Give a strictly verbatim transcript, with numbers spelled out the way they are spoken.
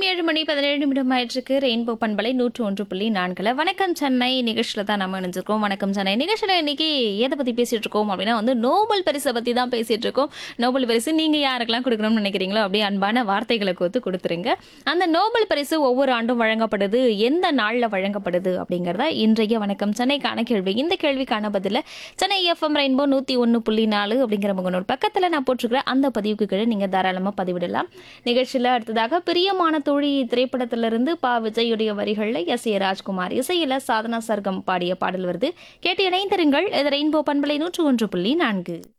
ஏழு மணி பதினேழு நிமிடம் ஆயிட்டிருக்கு. ரெயின்போ பண்பலை நூற்று ஒன்று புள்ளி நான்குல வணக்கம் சென்னை நிகழ்ச்சியில தான் நம்ம இணைஞ்சிருக்கோம். வணக்கம் சென்னை நிகழ்ச்சியில இன்னைக்கு எதை பத்தி பேசிட்டு இருக்கோம் அப்படின்னா வந்து நோபல் பரிசை பத்தி தான் பேசிட்டு இருக்கோம். நோபல் பரிசு நீங்க யாருக்கெல்லாம் கொடுக்கணும்னு நினைக்கிறீங்களோ அப்படியே அன்பான வார்த்தைகளை கோத்து கொடுத்துருங்க. அந்த நோபல் பரிசு ஒவ்வொரு ஆண்டும் வழங்கப்படுது, எந்த நாள்ல வழங்கப்படுது அப்படிங்கறத இன்றைய வணக்கம் சென்னைக்கான கேள்வி. இந்த கேள்விக்கான பதில சென்னை எஃப்எம் ரெயின்போ நூத்தி ஒன்னு புள்ளி நாலு அப்படிங்கிற முகநூல் பக்கத்துல நான் போட்டிருக்கிற அந்த பதிவுக்கு கீழே நீங்க தாராளமா பதிவிடலாம். நிகழ்ச்சியில அடுத்ததாக பிரியமான தோழி திரைப்படத்திலிருந்து பா விஜயுடைய வரிகள்ல எஸ் ஏ ராஜ்குமார் இசையில சாதனா சர்க்கம் பாடிய பாடல் வருது. கேட்டு இணைந்திருங்கள். இது ரெயின்போ பண்பலை நூற்று ஒன்று புள்ளி நான்கு.